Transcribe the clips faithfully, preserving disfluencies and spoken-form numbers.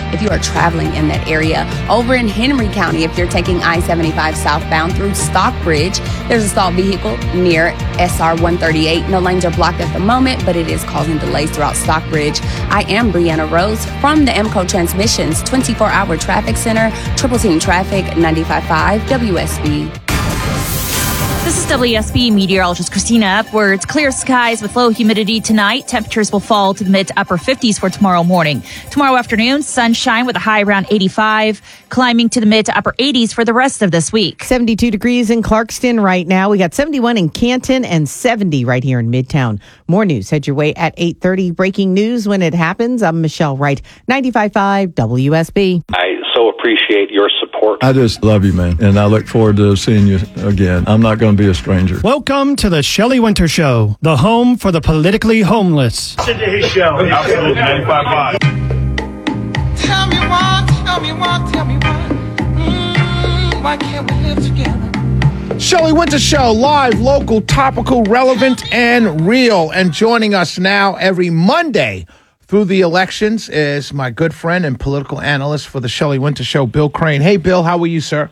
if you are traveling in that area. Over in Henry County, if you're taking I seventy-five southbound through Stockbridge, there's a stalled vehicle near S R one thirty-eight. No lanes are blocked at the moment, but it is causing delays throughout Stockbridge. I am Brianna Rose from the M C O Transmissions twenty-four hour Traffic Center, Triple Team Traffic, ninety-five point five W S B. This is W S B meteorologist Christina Upwards. Clear skies with low humidity tonight. Temperatures will fall to the mid to upper fifties for tomorrow morning. Tomorrow afternoon, sunshine with a high around eighty-five, climbing to the mid to upper eighties for the rest of this week. seventy-two degrees in Clarkston right now. We got seventy-one in Canton and seventy right here in Midtown. More news head your way at eight thirty. Breaking news when it happens. I'm Michelle Wright, ninety-five point five W S B. I so appreciate your support. I just love you, man, and I look forward to seeing you again. I'm not going to be a stranger. Welcome to the Shelley Winter Show, the home for the politically homeless. Listen to his show. Absolutely, ninety-five point five. Tell me why, tell me why, tell me why. Mm, why can't we live together? Shelley Winter Show, live, local, topical, relevant, and real. And joining us now every Monday through the elections is my good friend and political analyst for the Shelley Winter Show, Bill Crane. Hey, Bill, how are you, sir?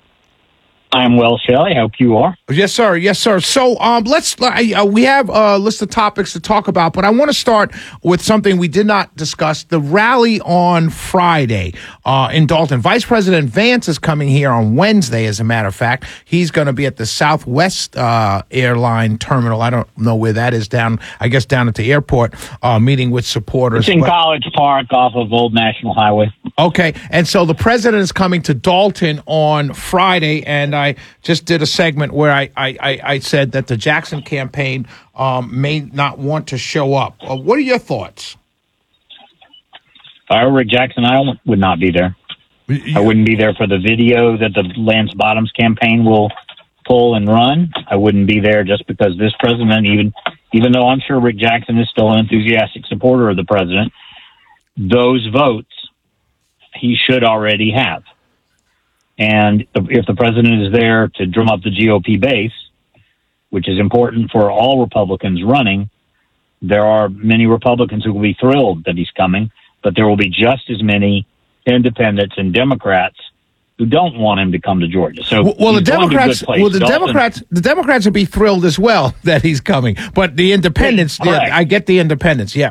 I'm well, Shelley. Hope you are. Yes, sir. Yes, sir. So um, let's uh, we have a list of topics to talk about, but I want to start with something we did not discuss: the rally on Friday uh, in Dalton. Vice President Vance is coming here on Wednesday. As a matter of fact, he's going to be at the Southwest uh, Airline Terminal. I don't know where that is down. I guess down at the airport, uh, meeting with supporters. It's in but, College Park, off of Old National Highway. Okay, and so the president is coming to Dalton on Friday, and I just did a segment where I, I, I said that the Jackson campaign um, may not want to show up. Uh, what are your thoughts? If I were Rick Jackson, I would not be there. I wouldn't be there for the video that the Lance Bottoms campaign will pull and run. I wouldn't be there just because this president, even even though I'm sure Rick Jackson is still an enthusiastic supporter of the president, those votes he should already have. And if the president is there to drum up the G O P base, which is important for all Republicans running, there are many Republicans who will be thrilled that he's coming, but there will be just as many independents and Democrats who don't want him to come to Georgia. So well, well the Democrats, well, the Dalton, Democrats, the Democrats would be thrilled as well that he's coming, but the independents, yeah, I get the independents, yeah.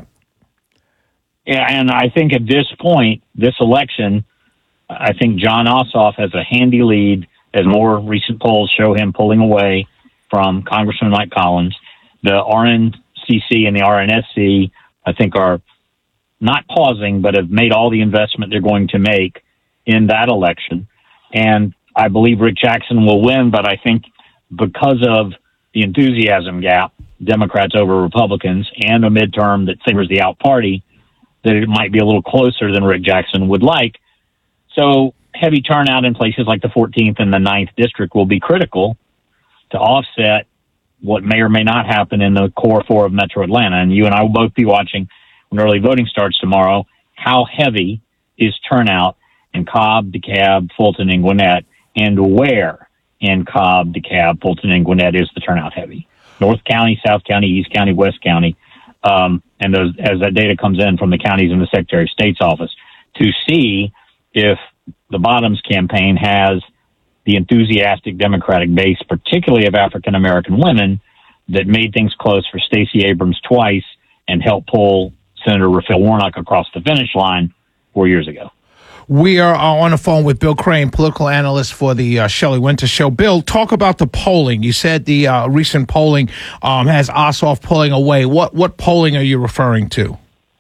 Yeah, and I think at this point, this election, I think John Ossoff has a handy lead as more recent polls show him pulling away from Congressman Mike Collins. The R N C C and the R N S C, I think, are not pausing, but have made all the investment they're going to make in that election. And I believe Rick Jackson will win, but I think because of the enthusiasm gap, Democrats over Republicans, and a midterm that favors the out party, that it might be a little closer than Rick Jackson would like. So heavy turnout in places like the fourteenth and the ninth district will be critical to offset what may or may not happen in the core four of Metro Atlanta. And you and I will both be watching when early voting starts tomorrow, how heavy is turnout in Cobb, DeKalb, Fulton, and Gwinnett, and where in Cobb, DeKalb, Fulton, and Gwinnett is the turnout heavy. North County, South County, East County, West County. Um, and those, as that data comes in from the counties and the Secretary of State's office, to see if the Bottoms campaign has the enthusiastic Democratic base, particularly of African-American women, that made things close for Stacey Abrams twice and helped pull Senator Raphael Warnock across the finish line four years ago. We are on the phone with Bill Crane, political analyst for the uh, Shelley Winter Show. Bill, talk about the polling. You said the uh, recent polling um, has Ossoff pulling away. What what polling are you referring to?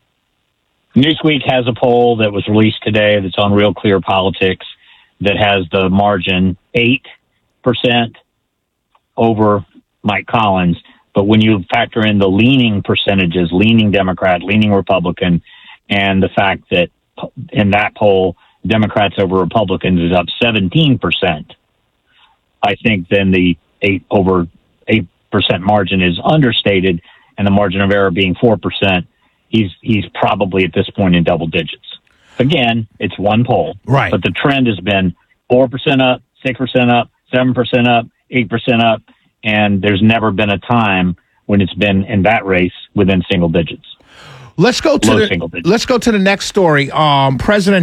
Newsweek has a poll that was released today that's on Real Clear Politics that has the margin eight percent over Mike Collins. But when you factor in the leaning percentages, leaning Democrat, leaning Republican, and the fact that in that poll, Democrats over Republicans is up seventeen percent, I think then the eight over eight percent margin is understated, and the margin of error being four percent, he's he's probably at this point in double digits. Again, it's one poll, right? But the trend has been four percent up, six percent up, seven percent up, eight percent up, and there's never been a time when it's been in that race within single digits. Let's go to the, let's go to the next story. Um, President